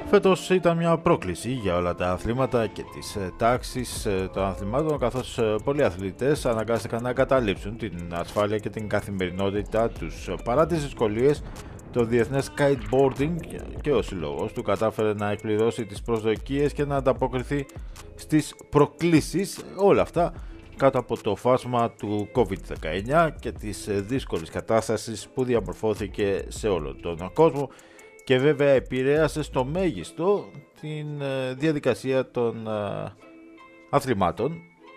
Φέτος ήταν μια πρόκληση για όλα τα αθλήματα και τις τάξεις των αθλημάτων, καθώς πολλοί αθλητές αναγκάστηκαν να καταλήψουν την ασφάλεια και την καθημερινότητά τους. Παρά τις δυσκολίες, το Διεθνές Kiteboarding και ο σύλλογος του κατάφερε να εκπληρώσει τις προσδοκίες και να ανταποκριθεί στις προκλήσεις, όλα αυτά κάτω από το φάσμα του COVID-19 και της δύσκολης κατάστασης που διαμορφώθηκε σε όλο τον κόσμο και βέβαια επηρέασε στο μέγιστο την διαδικασία των αθλημάτων.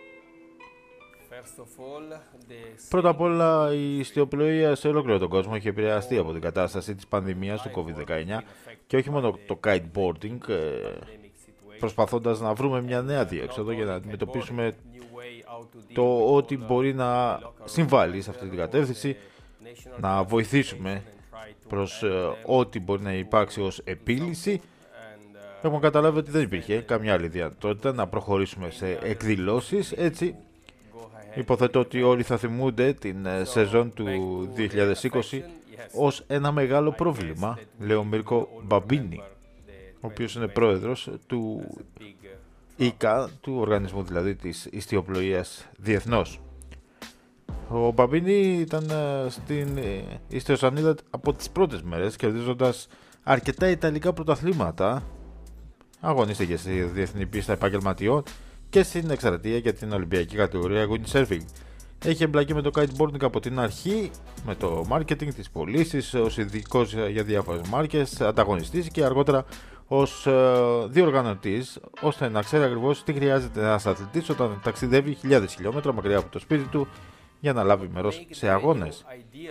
Πρώτα απ' όλα, η ιστιοπλοεία σε ολόκληρο τον κόσμο έχει επηρεαστεί από την κατάσταση της πανδημίας του COVID-19 και όχι μόνο το kiteboarding, προσπαθώντας να βρούμε μια νέα διέξοδο για να αντιμετωπίσουμε το ότι μπορεί να συμβάλλει σε αυτή την κατεύθυνση, να βοηθήσουμε προς ό,τι μπορεί να υπάρξει ως επίλυση. Έχουμε καταλάβει ότι δεν υπήρχε καμιά άλλη δυνατότητα να προχωρήσουμε σε εκδηλώσεις. Έτσι, υποθέτω ότι όλοι θα θυμούνται την σεζόν του 2020 ως ένα μεγάλο πρόβλημα, λέει ο Μίρκο Μπαμπίνι, ο οποίος είναι πρόεδρος του ΙΚΑ, του οργανισμού δηλαδή της ιστιοπλοείας διεθνώς. Ο Μπαμπίνι ήταν στην ιστιοσανίδα από τις πρώτες μέρες, κερδίζοντας αρκετά ιταλικά πρωταθλήματα. Αγωνίστηκε στη διεθνή πίστα επαγγελματιών και στην εξαρτία για την Ολυμπιακή κατηγορία windsurfing. Έχει εμπλακεί με το kiteboarding από την αρχή, με το marketing, τις πωλήσεις, ως ειδικός για διάφορες μάρκες, ανταγωνιστής και αργότερα ως διοργανωτής, ώστε να ξέρει ακριβώς τι χρειάζεται ένας αθλητής όταν ταξιδεύει χιλιάδες χιλιόμετρα μακριά από το σπίτι του για να λάβει μέρος σε αγώνες.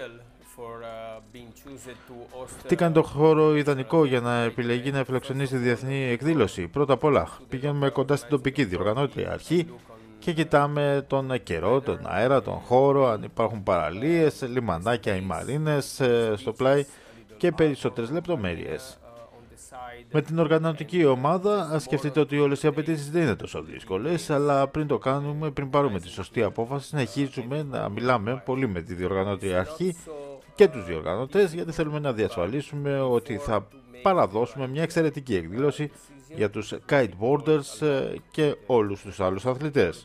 Τι κάνει το χώρο ιδανικό για να επιλεγεί να φιλοξενήσει διεθνή εκδήλωση? Πρώτα απ' όλα, πηγαίνουμε κοντά στην τοπική διοργανώτρια αρχή και κοιτάμε τον καιρό, τον αέρα, τον χώρο, αν υπάρχουν παραλίες, λιμανάκια ή μαρίνες στο πλάι και περισσότερες λεπτομέρειες. Με την οργανωτική ομάδα, ας σκεφτείτε ότι όλες οι απαιτήσεις δεν είναι τόσο δύσκολες, αλλά πριν το κάνουμε, πριν πάρουμε τη σωστή απόφαση, συνεχίζουμε να μιλάμε πολύ με τη διοργανώτρια αρχή και τους διοργανωτές, γιατί θέλουμε να διασφαλίσουμε ότι θα παραδώσουμε μια εξαιρετική εκδήλωση για τους kiteboarders και όλους τους άλλους αθλητές.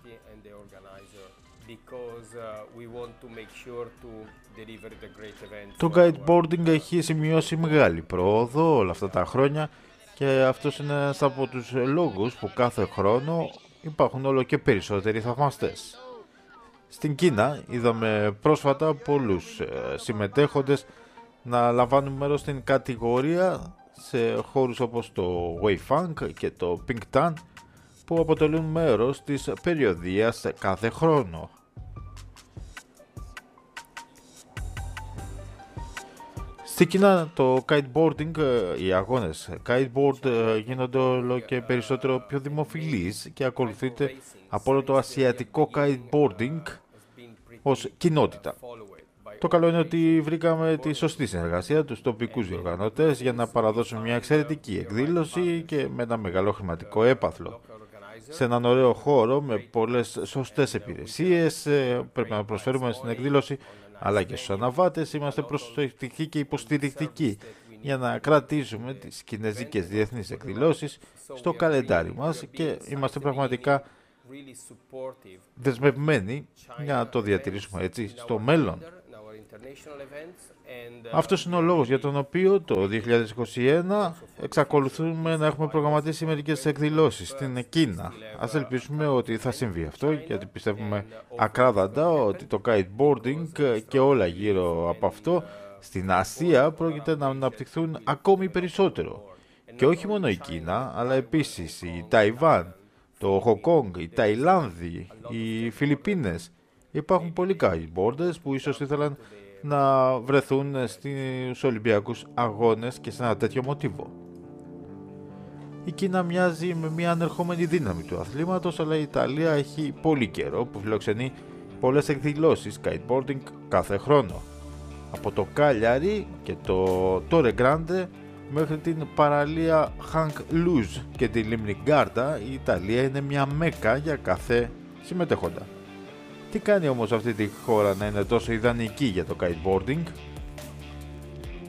Το kiteboarding έχει σημειώσει μεγάλη πρόοδο όλα αυτά τα χρόνια και αυτός είναι ένας από τους λόγους που κάθε χρόνο υπάρχουν όλο και περισσότεροι θαυμαστές. Στην Κίνα είδαμε πρόσφατα πολλούς συμμετέχοντες να λαμβάνουν μέρος στην κατηγορία σε χώρους όπως το Weifang και το Pingtan, που αποτελούν μέρος της περιοδίας κάθε χρόνο. Στην Κίνα το kiteboarding, οι αγώνες kiteboard γίνονται όλο και περισσότερο πιο δημοφιλείς και ακολουθείται από όλο το ασιατικό kiteboarding ως κοινότητα. Το καλό είναι ότι βρήκαμε τη σωστή συνεργασία τους τοπικούς διοργανωτές για να παραδώσουμε μια εξαιρετική εκδήλωση και με ένα μεγάλο χρηματικό έπαθλο. Σε έναν ωραίο χώρο με πολλές σωστές υπηρεσίες πρέπει να προσφέρουμε στην εκδήλωση, αλλά και στους αναβάτες είμαστε προσεκτικοί και υποστηρικτικοί για να κρατήσουμε τις κινεζικές διεθνείς εκδηλώσεις στο καλεντάρι μας και είμαστε πραγματικά δεσμευμένοι για να το διατηρήσουμε έτσι στο μέλλον. Αυτός είναι ο λόγος για τον οποίο το 2021 εξακολουθούμε να έχουμε προγραμματίσει μερικές εκδηλώσεις στην Κίνα. Ας ελπίσουμε ότι θα συμβεί αυτό, γιατί πιστεύουμε ακράδαντα ότι το kiteboarding και όλα γύρω από αυτό στην Ασία πρόκειται να αναπτυχθούν ακόμη περισσότερο. Και όχι μόνο η Κίνα, αλλά επίσης η Ταϊβάν, το Χοκόγκ, η Ταϊλάνδη, οι Φιλιππίνες. Υπάρχουν πολλοί kiteboarders που ίσως ήθελαν να βρεθούν στους Ολυμπιακούς Αγώνες και σε ένα τέτοιο μοτίβο. Η Κίνα μοιάζει με μια ανερχόμενη δύναμη του αθλήματος, αλλά η Ιταλία έχει πολύ καιρό που φιλοξενεί πολλές εκδηλώσεις kiteboarding κάθε χρόνο. Από το Κάλιαρι και το Τόρε Γκράντε μέχρι την παραλία Χανκ Λούζ και τη λίμνη Γκάρντα, η Ιταλία είναι μια μέκα για κάθε συμμετέχοντα. Τι κάνει όμως αυτή τη χώρα να είναι τόσο ιδανική για το kiteboarding?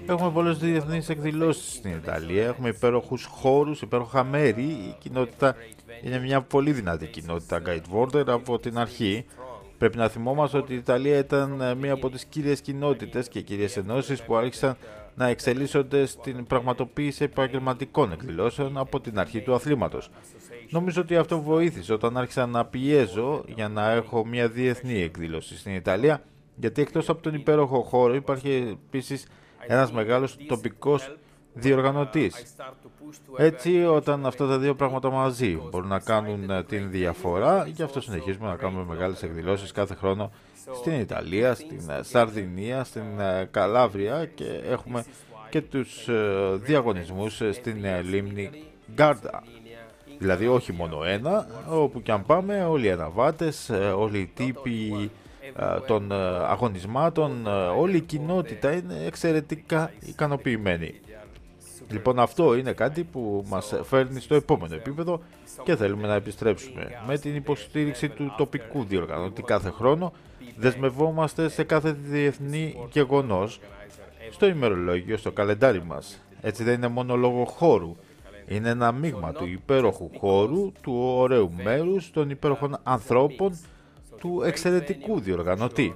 Έχουμε πολλές διεθνείς εκδηλώσεις στην Ιταλία, έχουμε υπέροχους χώρους, υπέροχα μέρη. Η κοινότητα είναι μια πολύ δυνατή κοινότητα kiteboarder από την αρχή. Πρέπει να θυμόμαστε ότι η Ιταλία ήταν μία από τις κύριες κοινότητες και κύριες ενώσεις που άρχισαν να εξελίσσονται στην πραγματοποίηση επαγγελματικών εκδηλώσεων από την αρχή του αθλήματος. Νομίζω ότι αυτό βοήθησε όταν άρχισα να πιέζω για να έχω μια διεθνή εκδήλωση στην Ιταλία, γιατί εκτός από τον υπέροχο χώρο υπάρχει επίσης ένας μεγάλος τοπικός διοργανωτής. Έτσι, όταν αυτά τα δύο πράγματα μαζί μπορούν να κάνουν την διαφορά, γι' αυτό συνεχίζουμε να κάνουμε μεγάλες εκδηλώσεις κάθε χρόνο στην Ιταλία, στην Σαρδινία, στην Καλάβρια και έχουμε και τους διαγωνισμούς στην λίμνη Γκάρντα. Δηλαδή όχι μόνο ένα, όπου και αν πάμε όλοι οι αναβάτες, όλοι οι τύποι των αγωνισμάτων, όλη η κοινότητα είναι εξαιρετικά ικανοποιημένη. Λοιπόν, αυτό είναι κάτι που μας φέρνει στο επόμενο επίπεδο και θέλουμε να επιστρέψουμε. Με την υποστήριξη του τοπικού διοργανωτή κάθε χρόνο δεσμευόμαστε σε κάθε διεθνή γεγονός στο ημερολόγιο, στο καλεντάρι μας. Έτσι δεν είναι μόνο λόγω χώρου. Είναι ένα μείγμα του υπέροχου χώρου, του ωραίου μέρους, των υπέροχων ανθρώπων, του εξαιρετικού διοργανωτή.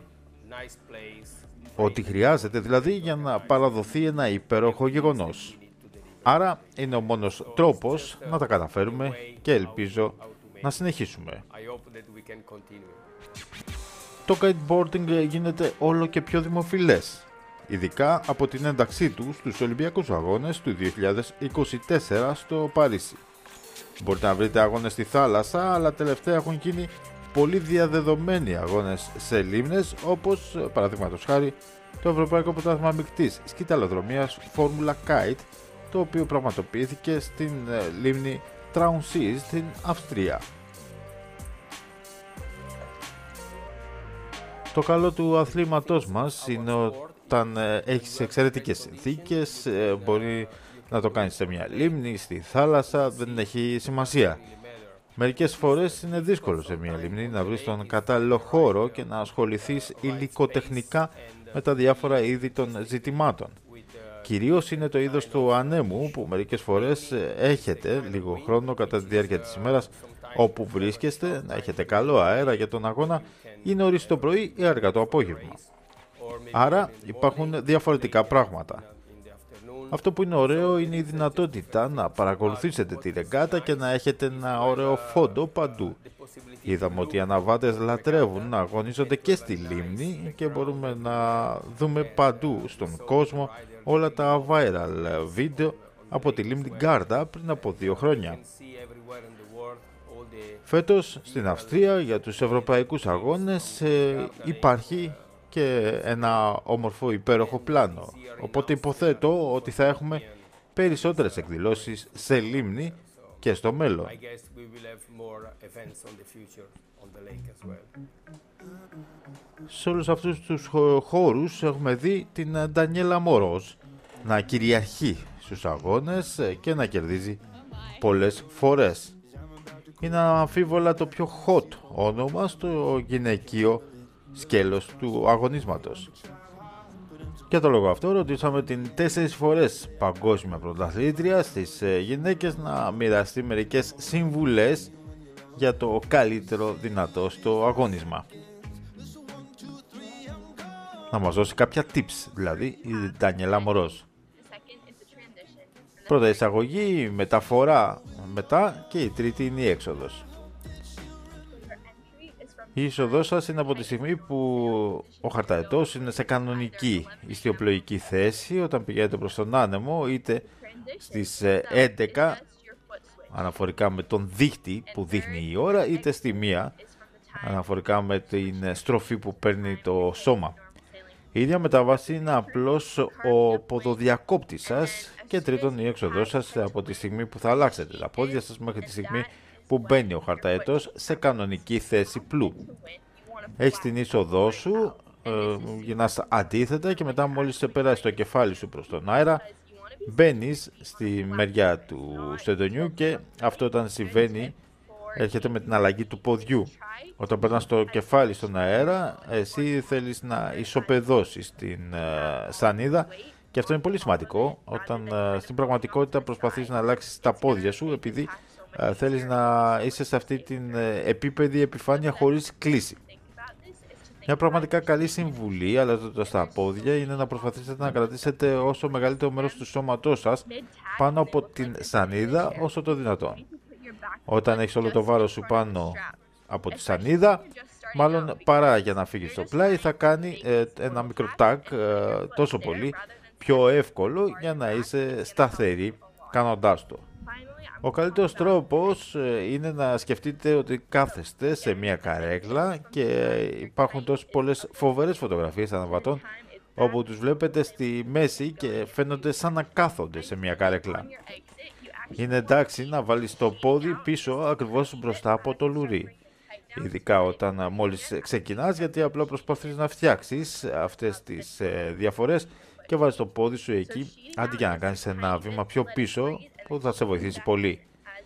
Ό,τι χρειάζεται δηλαδή για να παραδοθεί ένα υπέροχο γεγονός. Άρα είναι ο μόνος τρόπος να τα καταφέρουμε και ελπίζω να συνεχίσουμε. Το kiteboarding γίνεται όλο και πιο δημοφιλές, ειδικά από την ένταξή του στους Ολυμπιακούς Αγώνες του 2024 στο Παρίσι. Μπορείτε να βρείτε αγώνες στη θάλασσα, αλλά τελευταία έχουν γίνει πολύ διαδεδομένοι αγώνες σε λίμνες, όπως παραδείγματος χάρη το Ευρωπαϊκό Πρωτάθλημα Μικτής Σκυταλοδρομίας Formula Kite, το οποίο πραγματοποιήθηκε στην λίμνη Traunsee στην Αυστρία. Το καλό του αθλήματός μας είναι όταν έχεις εξαιρετικές συνθήκες, μπορεί να το κάνεις σε μια λίμνη, στη θάλασσα, δεν έχει σημασία. Μερικές φορές είναι δύσκολο σε μια λίμνη να βρεις τον κατάλληλο χώρο και να ασχοληθείς υλικοτεχνικά με τα διάφορα είδη των ζητημάτων. Κυρίως είναι το είδος του ανέμου που μερικές φορές έχετε λίγο χρόνο κατά τη διάρκεια της ημέρας όπου βρίσκεστε, να έχετε καλό αέρα για τον αγώνα ή νωρίς το πρωί ή αργά το απόγευμα. Άρα υπάρχουν διαφορετικά πράγματα. Αυτό που είναι ωραίο είναι η δυνατότητα να παρακολουθήσετε τη ρεγκάτα και να έχετε ένα ωραίο φόντο παντού. Είδαμε ότι οι αναβάτες λατρεύουν να αγωνίζονται και στη λίμνη και μπορούμε να δούμε παντού στον κόσμο όλα τα viral βίντεο από τη λίμνη Γκάρντα πριν από 2 χρόνια. Φέτος στην Αυστρία για τους ευρωπαϊκούς αγώνες υπάρχει και ένα όμορφο υπέροχο πλάνο. Οπότε υποθέτω ότι θα έχουμε περισσότερες εκδηλώσεις σε λίμνη και στο μέλλον. Σε όλους αυτούς τους χώρους έχουμε δει την Ντανιέλα Μορόζ να κυριαρχεί στους αγώνες και να κερδίζει πολλές φορές. Είναι αμφίβολα το πιο hot όνομα στο γυναικείο σκέλος του αγωνίσματος. Για το λόγο αυτό ρωτήσαμε την 4 φορές παγκόσμια πρωταθλήτρια στις γυναίκες να μοιραστεί μερικές συμβουλές για το καλύτερο δυνατό στο αγώνισμα. Να μας δώσει κάποια tips, δηλαδή η Ντανιέλα Μορόζ. Πρώτα εισαγωγή, μεταφορά μετά και η τρίτη είναι η έξοδος. Η είσοδός σας είναι από τη στιγμή που ο χαρταετός είναι σε κανονική ιστιοπλοϊκή θέση όταν πηγαίνετε προς τον άνεμο, είτε στις 11 αναφορικά με τον δείκτη που δείχνει η ώρα, είτε στη 1 αναφορικά με την στροφή που παίρνει το σώμα. Η ίδια μεταβάση είναι απλώς ο ποδοδιακόπτης σας και τρίτον η έξοδός σας από τη στιγμή που θα αλλάξετε τα πόδια σας μέχρι τη στιγμή που μπαίνει ο χαρταετός σε κανονική θέση πλού. Έχεις την είσοδό σου, γυρνάς αντίθετα και μετά μόλις σε περάσει το κεφάλι σου προς τον αέρα, μπαίνεις στη μεριά του στεντονιού και αυτό όταν συμβαίνει έρχεται με την αλλαγή του ποδιού. Όταν περνάς το κεφάλι στον αέρα, εσύ θέλεις να ισοπεδώσεις την σανίδα Και αυτό είναι πολύ σημαντικό όταν στην πραγματικότητα προσπαθείς να αλλάξεις τα πόδια σου επειδή θέλεις να είσαι σε αυτή την επίπεδη επιφάνεια χωρίς κλίση. Μια πραγματικά καλή συμβουλή, αλλάζοντας τα πόδια, είναι να προσπαθήσετε να κρατήσετε όσο μεγαλύτερο μέρος του σώματός σας πάνω από την σανίδα όσο το δυνατόν. Όταν έχεις όλο το βάρος σου πάνω από τη σανίδα, μάλλον παρά για να φύγει στο πλάι, θα κάνει ένα μικρό τάκ τόσο πολύ πιο εύκολο για να είσαι σταθερή κάνοντάς το. Ο καλύτερος τρόπος είναι να σκεφτείτε ότι κάθεστε σε μια καρέκλα και υπάρχουν τόσο πολλές φοβερές φωτογραφίες αναβατών όπου τους βλέπετε στη μέση και φαίνονται σαν να κάθονται σε μια καρέκλα. Είναι εντάξει να βάλεις το πόδι πίσω ακριβώς μπροστά από το λουρί. Ειδικά όταν μόλις ξεκινάς, γιατί απλά προσπαθείς να φτιάξεις αυτές τις διαφορές και βάζεις το πόδι σου εκεί αντί για να κάνεις ένα βήμα πιο πίσω που θα σε βοηθήσει πολύ.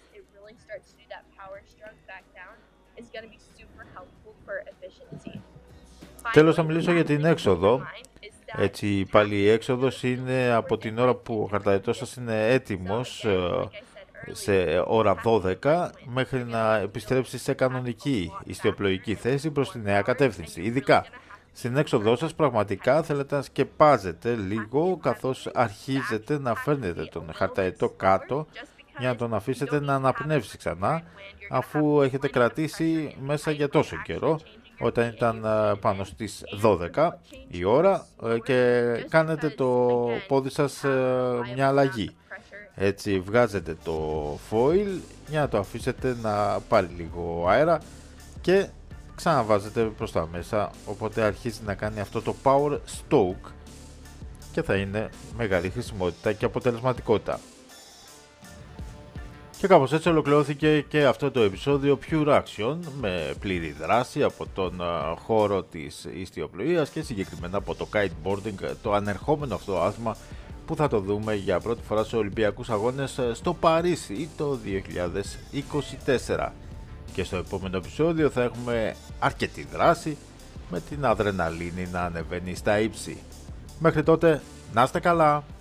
Τέλος, θα μιλήσω για την έξοδο. Έτσι, πάλι η έξοδος είναι από την ώρα που ο χαρταετός σας είναι έτοιμος σε ώρα 12 μέχρι να επιστρέψει σε κανονική ιστιοπλοϊκή θέση προς τη νέα κατεύθυνση. Ειδικά στην έξοδό σας πραγματικά θέλετε να σκεπάζετε λίγο καθώς αρχίζετε να φέρνετε τον χαρταετό κάτω για να τον αφήσετε να αναπνεύσει ξανά αφού έχετε κρατήσει μέσα για τόσο καιρό όταν ήταν πάνω στις 12 η ώρα και κάνετε το πόδι σας μια αλλαγή. Έτσι βγάζετε το foil για να το αφήσετε να πάρει λίγο αέρα και ξαναβάζετε προς τα μέσα, οπότε αρχίζει να κάνει αυτό το power stroke και θα είναι μεγάλη χρησιμότητα και αποτελεσματικότητα. Και κάπως έτσι ολοκληρώθηκε και αυτό το επεισόδιο Pure Action με πλήρη δράση από τον χώρο της ιστιοπλοείας και συγκεκριμένα από το kiteboarding, το ανερχόμενο αυτό άθλημα που θα το δούμε για πρώτη φορά στους Ολυμπιακούς Αγώνες στο Παρίσι το 2024. Και στο επόμενο επεισόδιο θα έχουμε αρκετή δράση με την αδρεναλίνη να ανεβαίνει στα ύψη. Μέχρι τότε, να είστε καλά!